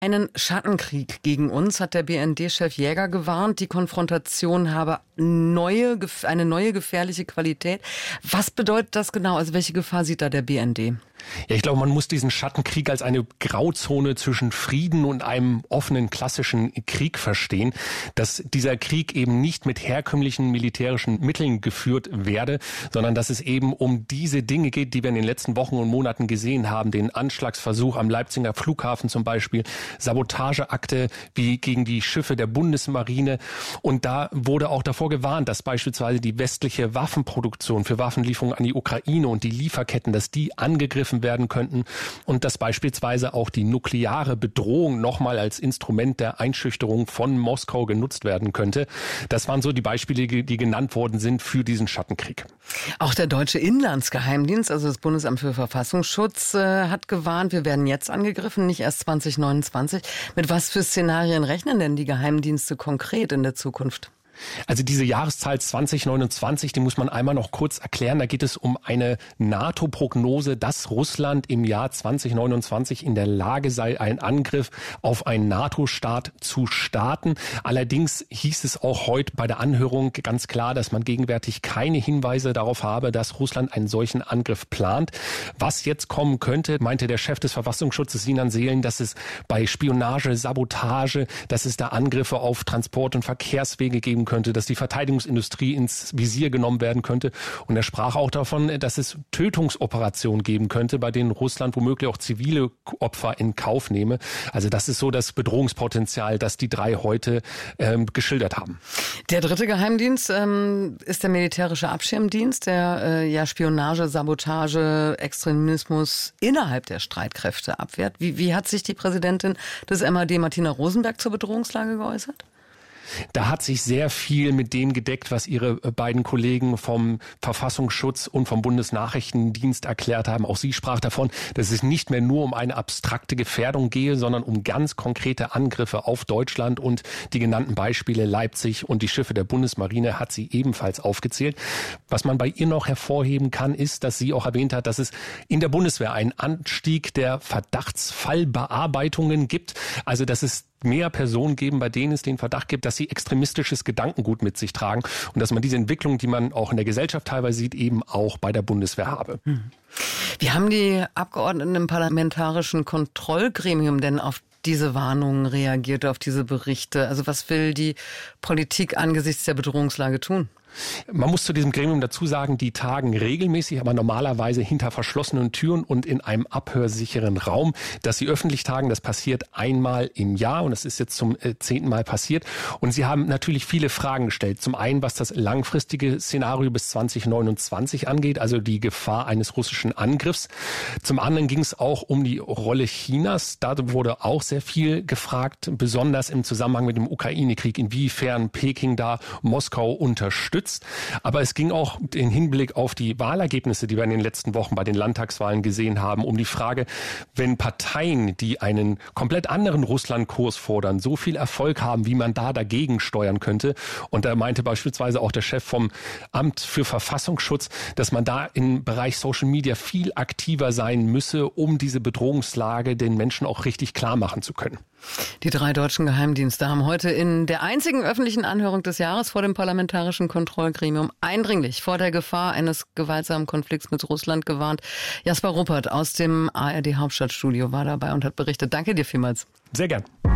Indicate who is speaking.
Speaker 1: Einen Schattenkrieg gegen uns, hat der BND-Chef Jäger gewarnt. Die Konfrontation habe eine neue gefährliche Qualität. Was bedeutet das genau? Also welche Gefahr sieht da der BND?
Speaker 2: Ja, ich glaube, man muss diesen Schattenkrieg als eine Grauzone zwischen Frieden und einem offenen klassischen Krieg verstehen, dass dieser Krieg eben nicht mit herkömmlichen militärischen Mitteln geführt werde, sondern dass es eben um diese Dinge geht, die wir in den letzten Wochen und Monaten gesehen haben, den Anschlagsversuch am Leipziger Flughafen zum Beispiel, Sabotageakte wie gegen die Schiffe der Bundesmarine. Und da wurde auch davor gewarnt, dass beispielsweise die westliche Waffenproduktion für Waffenlieferungen an die Ukraine und die Lieferketten, dass die angegriffen werden könnten und dass beispielsweise auch die nukleare Bedrohung nochmal als Instrument der Einschüchterung von Moskau genutzt werden könnte. Das waren so die Beispiele, die genannt worden sind für diesen Schattenkrieg.
Speaker 1: Auch der deutsche Inlandsgeheimdienst, also das Bundesamt für Verfassungsschutz, hat gewarnt, wir werden jetzt angegriffen, nicht erst 2029. Mit was für Szenarien rechnen denn die Geheimdienste konkret in der Zukunft?
Speaker 2: Also diese Jahreszahl 2029, die muss man einmal noch kurz erklären. Da geht es um eine NATO-Prognose, dass Russland im Jahr 2029 in der Lage sei, einen Angriff auf einen NATO-Staat zu starten. Allerdings hieß es auch heute bei der Anhörung ganz klar, dass man gegenwärtig keine Hinweise darauf habe, dass Russland einen solchen Angriff plant. Was jetzt kommen könnte, meinte der Chef des Verfassungsschutzes Sinan Selen, dass es bei Spionage, Sabotage, dass es da Angriffe auf Transport- und Verkehrswege geben könnte, dass die Verteidigungsindustrie ins Visier genommen werden könnte. Und er sprach auch davon, dass es Tötungsoperationen geben könnte, bei denen Russland womöglich auch zivile Opfer in Kauf nehme. Also das ist so das Bedrohungspotenzial, das die drei heute geschildert haben.
Speaker 1: Der dritte Geheimdienst ist der militärische Abschirmdienst, der Spionage, Sabotage, Extremismus innerhalb der Streitkräfte abwehrt. Wie hat sich die Präsidentin des MAD, Martina Rosenberg, zur Bedrohungslage geäußert?
Speaker 2: Da hat sich sehr viel mit dem gedeckt, was ihre beiden Kollegen vom Verfassungsschutz und vom Bundesnachrichtendienst erklärt haben. Auch sie sprach davon, dass es nicht mehr nur um eine abstrakte Gefährdung gehe, sondern um ganz konkrete Angriffe auf Deutschland, und die genannten Beispiele Leipzig und die Schiffe der Bundesmarine hat sie ebenfalls aufgezählt. Was man bei ihr noch hervorheben kann, ist, dass sie auch erwähnt hat, dass es in der Bundeswehr einen Anstieg der Verdachtsfallbearbeitungen gibt. Also dass es mehr Personen geben, bei denen es den Verdacht gibt, dass sie extremistisches Gedankengut mit sich tragen und dass man diese Entwicklung, die man auch in der Gesellschaft teilweise sieht, eben auch bei der Bundeswehr habe.
Speaker 1: Wie haben die Abgeordneten im Parlamentarischen Kontrollgremium denn auf diese Warnungen reagiert, auf diese Berichte? Also was will die Politik angesichts der Bedrohungslage tun?
Speaker 2: Man muss zu diesem Gremium dazu sagen, die tagen regelmäßig, aber normalerweise hinter verschlossenen Türen und in einem abhörsicheren Raum. Dass sie öffentlich tagen, das passiert einmal im Jahr und das ist jetzt zum 10. Mal passiert. Und sie haben natürlich viele Fragen gestellt. Zum einen, was das langfristige Szenario bis 2029 angeht, also die Gefahr eines russischen Angriffs. Zum anderen ging es auch um die Rolle Chinas. Da wurde auch sehr viel gefragt, besonders im Zusammenhang mit dem Ukraine-Krieg, inwiefern Peking da Moskau unterstützt. Aber es ging auch im Hinblick auf die Wahlergebnisse, die wir in den letzten Wochen bei den Landtagswahlen gesehen haben, um die Frage, wenn Parteien, die einen komplett anderen Russlandkurs fordern, so viel Erfolg haben, wie man da dagegen steuern könnte. Und da meinte beispielsweise auch der Chef vom Amt für Verfassungsschutz, dass man da im Bereich Social Media viel aktiver sein müsse, um diese Bedrohungslage den Menschen auch richtig klar machen zu können.
Speaker 1: Die drei deutschen Geheimdienste haben heute in der einzigen öffentlichen Anhörung des Jahres vor dem Parlamentarischen Kontrollgremium eindringlich vor der Gefahr eines gewaltsamen Konflikts mit Russland gewarnt. Jasper Ruppert aus dem ARD Hauptstadtstudio war dabei und hat berichtet. Danke dir vielmals.
Speaker 2: Sehr gern.